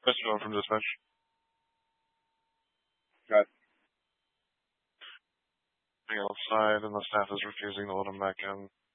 Mr. One from dispatch. Got Being outside and the staff is refusing to let him back in.